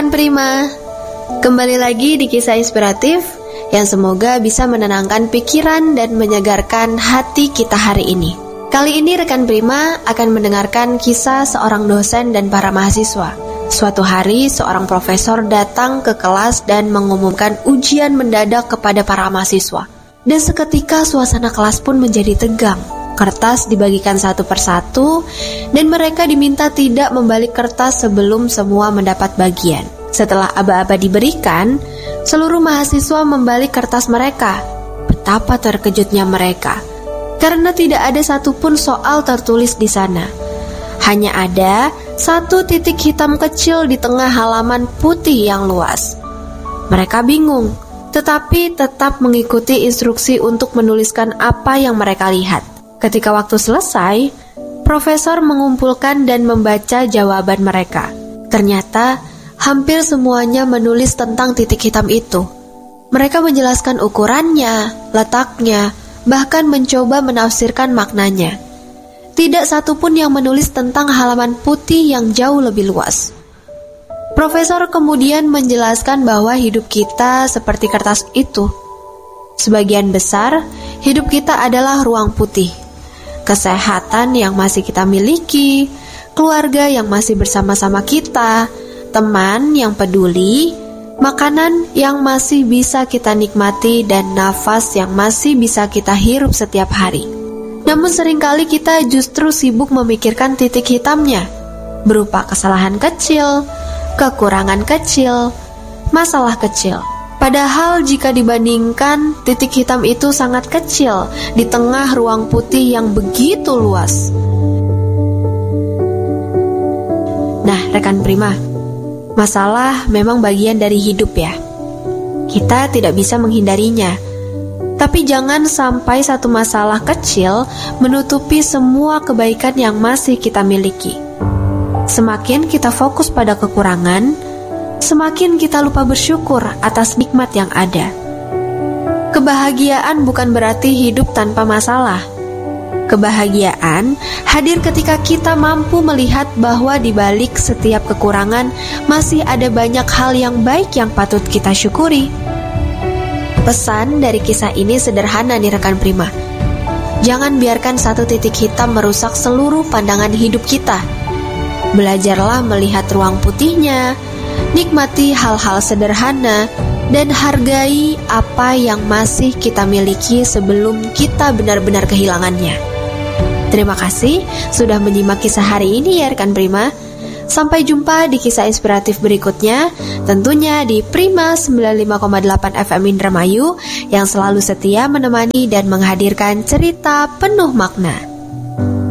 rekan Prima, kembali lagi di kisah inspiratif yang semoga bisa menenangkan pikiran dan menyegarkan hati kita hari ini. Kali ini rekan Prima akan mendengarkan kisah seorang dosen dan para mahasiswa. Suatu hari seorang profesor datang ke kelas dan mengumumkan ujian mendadak kepada para mahasiswa. Dan seketika suasana kelas pun menjadi tegang. Kertas dibagikan satu persatu dan mereka diminta tidak membalik kertas sebelum semua mendapat bagian. Setelah aba-aba diberikan, seluruh mahasiswa membalik kertas mereka. Betapa terkejutnya mereka, karena tidak ada satupun soal tertulis di sana. Hanya ada satu titik hitam kecil di tengah halaman putih yang luas. Mereka bingung, tetapi tetap mengikuti instruksi untuk menuliskan apa yang mereka lihat. Ketika waktu selesai, profesor mengumpulkan dan membaca jawaban mereka. Ternyata, hampir semuanya menulis tentang titik hitam itu. Mereka menjelaskan ukurannya, letaknya, bahkan mencoba menafsirkan maknanya. Tidak satupun yang menulis tentang halaman putih yang jauh lebih luas. Profesor kemudian menjelaskan bahwa hidup kita seperti kertas itu. Sebagian besar, hidup kita adalah ruang putih. Kesehatan yang masih kita miliki, keluarga yang masih bersama-sama kita, teman yang peduli, makanan yang masih bisa kita nikmati, dan nafas yang masih bisa kita hirup setiap hari. Namun seringkali kita justru sibuk memikirkan titik hitamnya, berupa kesalahan kecil, kekurangan kecil, masalah kecil. Padahal jika dibandingkan, titik hitam itu sangat kecil di tengah ruang putih yang begitu luas. Nah, rekan Prima, masalah memang bagian dari hidup ya. Kita tidak bisa menghindarinya. Tapi jangan sampai satu masalah kecil menutupi semua kebaikan yang masih kita miliki. Semakin kita fokus pada kekurangan, semakin kita lupa bersyukur atas nikmat yang ada. Kebahagiaan bukan berarti hidup tanpa masalah. Kebahagiaan hadir ketika kita mampu melihat bahwa di balik setiap kekurangan masih ada banyak hal yang baik yang patut kita syukuri. Pesan dari kisah ini sederhana nih rekan Prima. Jangan biarkan satu titik hitam merusak seluruh pandangan hidup kita. Belajarlah melihat ruang putihnya, nikmati hal-hal sederhana, dan hargai apa yang masih kita miliki sebelum kita benar-benar kehilangannya. Terima kasih sudah menyimak kisah hari ini ya rekan Prima. Sampai jumpa di kisah inspiratif berikutnya, tentunya di Prima 95,8 FM Indramayu yang selalu setia menemani dan menghadirkan cerita penuh makna.